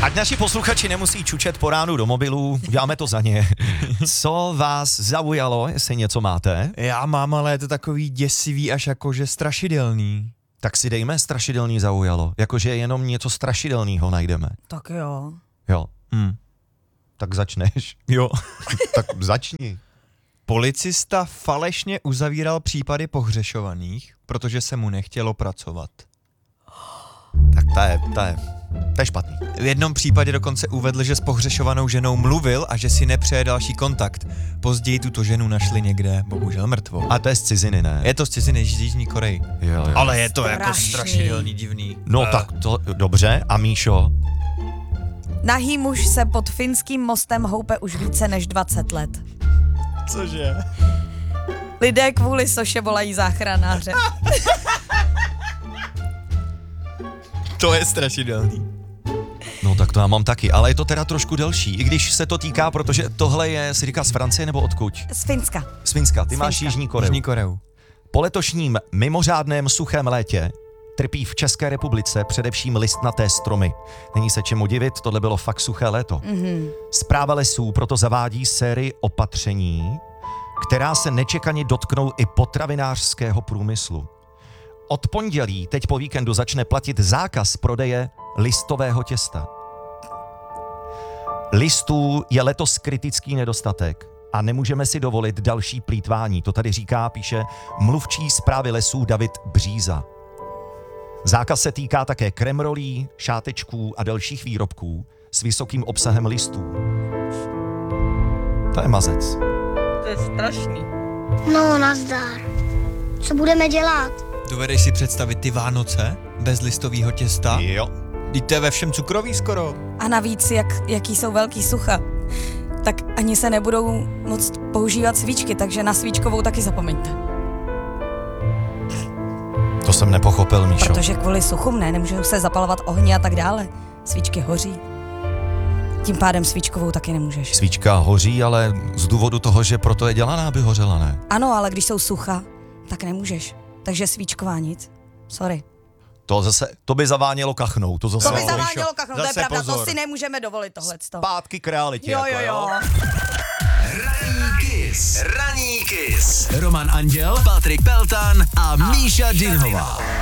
Ať naši posluchači nemusí čučet po ránu do mobilů, uděláme to za ně. Co vás zaujalo, jestli něco máte? Já mám, ale je to takový děsivý až jakože strašidelný. Tak si dejme strašidelný zaujalo. Jakože jenom něco strašidelného najdeme. Tak jo. Jo. Tak začneš. Jo. Tak začni. Policista falešně uzavíral případy pohřešovaných, protože se mu nechtělo pracovat. Tak to je špatný. V jednom případě dokonce uvedl, že s pohřešovanou ženou mluvil a že si nepřeje další kontakt. Později tuto ženu našli někde, bohužel mrtvou. A to je z ciziny, ne? Je to z ciziny, z Jižní Koreji. Jo. Ale je to jako Strašný. strašidelný, divný. No tak to, dobře. A Míšo? Nahý muž se pod finským mostem houpe už více než 20 let. Cože? Lidé kvůli soše volají záchranáře. To je strašidelný. No tak to já mám taky, ale je to teda trošku delší, i když se to týká, protože tohle je, si říká z Francie nebo odkud? Z Finska. Z Finska, ty máš Finska. Jižní Koreu. Jižní Koreu. Po letošním mimořádném suchém létě trpí v České republice především listnaté stromy. Není se čemu divit, tohle bylo fakt suché léto. Správa lesů proto zavádí sérii opatření, která se nečekaně dotknou i potravinářského průmyslu. Od pondělí, teď po víkendu, začne platit zákaz prodeje listového těsta. Listů je letos kritický nedostatek a nemůžeme si dovolit další plýtvání. To tady píše mluvčí správy lesů David Bříza. Zákaz se týká také kremrolí, šátečků a dalších výrobků s vysokým obsahem listů. To je mazec. To je strašný. No, nazdar. Co budeme dělat? Dovedeš si představit ty Vánoce bez listového těsta? Jo. Vždyť to je ve všem cukrový skoro. A navíc, jaký jsou velký sucha, tak ani se nebudou moct používat svíčky, takže na svíčkovou taky zapomeňte. To jsem nepochopil, Míšo. Protože kvůli suchům nemůžou se zapalovat ohně a tak dále. Svíčky hoří. Tím pádem svíčkovou taky nemůžeš. Svíčka hoří, ale z důvodu toho, že proto je dělaná, aby hořela, ne? Ano, ale když jsou sucha, tak nemůžeš. Takže svíčková nic. Sorry. To by zavánělo kachnou. To zase To by No, zavánělo kachnou, to je zase pravda, pozor. to si nemůžeme dovolit tohleto. Zpátky k realitě. Jo. Ranní Kiss. Roman Anděl, Patrik Peltan a Míša Dinhová.